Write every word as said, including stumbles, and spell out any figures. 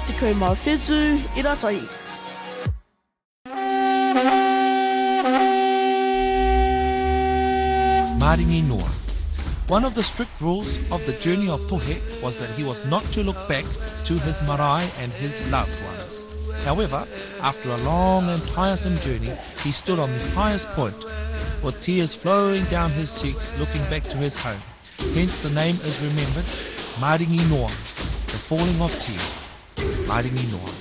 te koe mau whetū i ratahi. Maringi Noa. One of the strict rules of the journey of Tohe was that he was not to look back to his marae and his loved ones. However, after a long and tiresome journey, he stood on the highest point, with tears flowing down his cheeks looking back to his home. Hence the name is remembered, Maringi Noa, the falling of tears. Maringi Noa.